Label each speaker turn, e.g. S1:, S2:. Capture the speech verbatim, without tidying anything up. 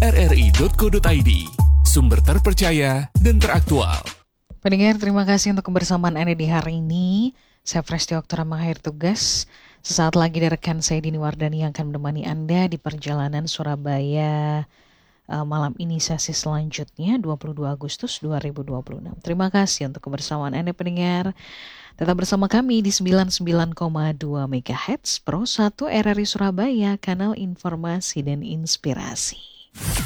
S1: r r i dot co dot i d. Sumber terpercaya dan teraktual.
S2: Pendengar, terima kasih untuk kebersamaan Anda di hari ini. Saya Presti Oktora mengakhiri tugas. Sesaat lagi dari rekan saya Dini Wardani yang akan menemani Anda di perjalanan Surabaya uh, malam ini, sesi selanjutnya dua puluh dua Agustus dua ribu dua puluh enam. Terima kasih untuk kebersamaan Anda pendengar. Tetap bersama kami di sembilan puluh sembilan koma dua MHz Pro satu R R I Surabaya, kanal informasi dan inspirasi.